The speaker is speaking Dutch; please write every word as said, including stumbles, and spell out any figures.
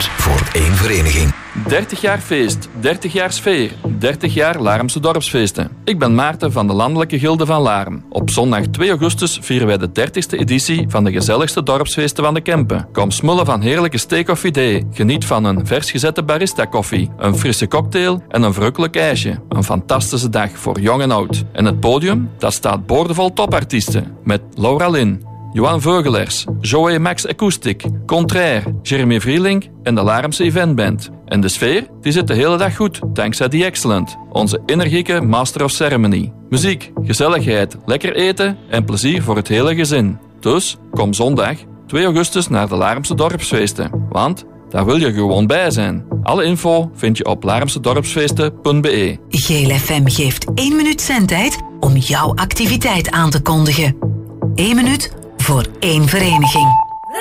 punt voor één vereniging. dertig jaar feest, dertig jaar sfeer, dertig jaar Laarmse dorpsfeesten. Ik ben Maarten van de Landelijke Gilde van Laarm. Op zondag twee augustus vieren wij de dertigste editie van de gezelligste dorpsfeesten van de Kempen. Kom smullen van heerlijke steak of idee. Geniet van een vers gezette barista koffie, een frisse cocktail en een verrukkelijk ijsje. Een fantastische dag voor jong en oud. En het podium, dat staat boordevol topartiesten. Met Laura Lin, Johan Veugelers, Joey Max Acoustic, Contraire, Jeremy Vrieling en de Laarmse Eventband. En de sfeer, die zit de hele dag goed, dankzij The Excellent, onze energieke Master of Ceremony. Muziek, gezelligheid, lekker eten en plezier voor het hele gezin. Dus, kom zondag, twee augustus naar de Laarmse dorpsfeesten, want daar wil je gewoon bij zijn. Alle info vind je op laarmsedorpsfeesten punt b e. Geel F M geeft één minuut zendtijd om jouw activiteit aan te kondigen. Eén minuut voor één vereniging.